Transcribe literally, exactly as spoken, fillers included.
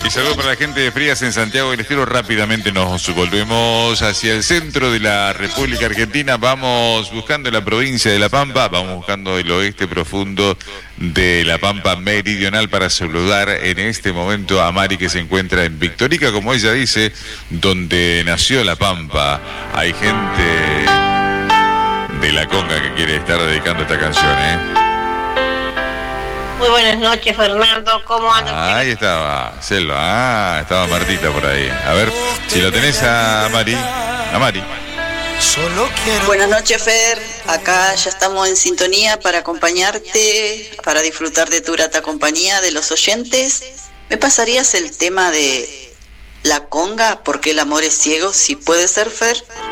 Y saludo para la gente de Frías en Santiago del Estero. Rápidamente nos volvemos hacia el centro de la República Argentina. Vamos buscando la provincia de La Pampa, vamos buscando el oeste profundo de La Pampa meridional para saludar en este momento a Mari, que se encuentra en Victorica, como ella dice, donde nació La Pampa. Hay gente de la conga que quiere estar dedicando esta canción, ¿eh? Muy buenas noches, Fernando. ¿Cómo andas? Ah, ahí estaba, Selva. Ah, estaba Martita por ahí. A ver, si lo tenés a Mari. A Mari. Buenas noches, Fer. Acá ya estamos en sintonía para acompañarte, para disfrutar de tu grata compañía, de los oyentes. ¿Me pasarías el tema de la conga? ¿Por qué el amor es ciego? Si puede ser, Fer.